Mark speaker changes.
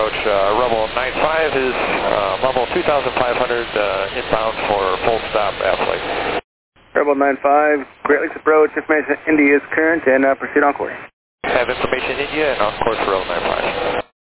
Speaker 1: approach. Rebel 95 is level 2,500 inbound for full stop Athlete.
Speaker 2: Rebel 95, Great Lakes approach, information India is current and proceed on course.
Speaker 1: Have information India and on course for Rebel 95.